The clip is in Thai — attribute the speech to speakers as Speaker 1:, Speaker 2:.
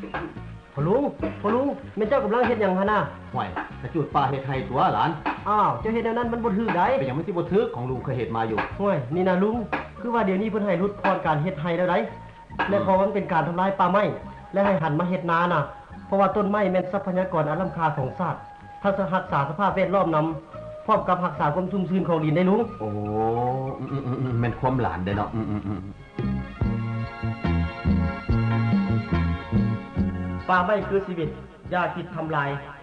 Speaker 1: พ่อลุงแม่เจ้ากำลังเฮ็ดหยังหั่นน่ะ
Speaker 2: ห่วยกระจุดป่าเฮ็ดให้ตัวหลาน
Speaker 1: อ้าวเจ้าเฮ็ดแนวนั้นมันบ่ถูกได้
Speaker 2: เป็นหยังมันสิบ่ถูกของลุงเคยเฮ็ดมาอยู่
Speaker 1: ห่วยนี่นะลุงคือว่าเดี๋ยวนี้เพิ่นให้ลดพรการเฮ็ดไร่แล้วได้และเพราะมันเป็นการทำลายป่าไม้และให้หันมาเฮ็ดนาน่ะเพราะว่าต้นไม้แม่นทรัพยากรอันล้ำค่าของชาติถ้าจะรักษาสภาพแวดล้อมนำพร้อมกับรักษาความชุ่มชื้นของดินได้ลุง
Speaker 2: โอ้แม่นความหลานเด้เนาะ
Speaker 1: ป่าไม้คือชีวิตอย่าคิดทำลาย